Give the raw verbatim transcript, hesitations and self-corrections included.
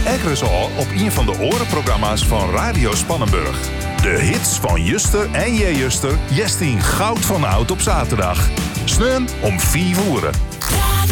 Ekkeres al op een van de orenprogramma's van Radio Spannenburg. De hits van Juster en J. Juster, Jestien Goud van Oud op zaterdag. Sneun om vier uur.